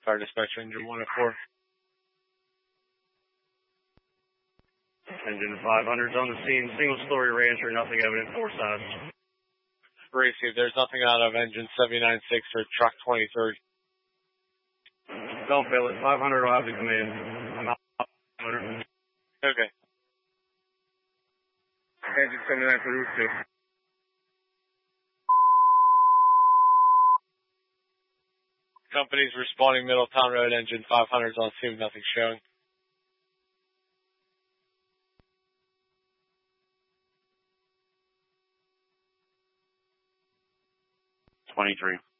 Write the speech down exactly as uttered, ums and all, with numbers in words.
Fire dispatcher, engine one oh four. Engine five hundred's on the scene. Single story rancher, nothing evident. Four sides. Receive. There's nothing out of engine seventy-nine six for truck twenty-third. Don't feel it. five hundred will have to come in. I'm out. Okay. Engine seventy-nine for route two. Company's responding Middletown Road, engine five hundred's on scene, nothing showing. twenty-three.